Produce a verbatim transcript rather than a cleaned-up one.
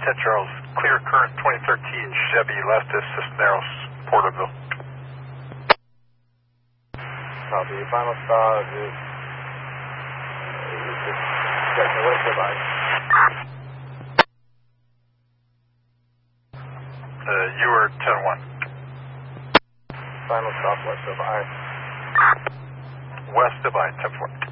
ten Charles, clear current twenty thirteen Chevy Lastis Cisneros, Porterville. Copy. Final stop is uh, checking west of I. Uh, you were ten one. Final stop west of I. West of I, ten four.